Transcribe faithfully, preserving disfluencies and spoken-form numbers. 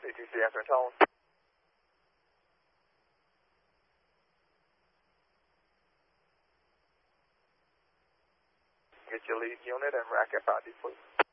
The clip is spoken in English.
A T C answering tone. Get your lead unit and rack F I D, please.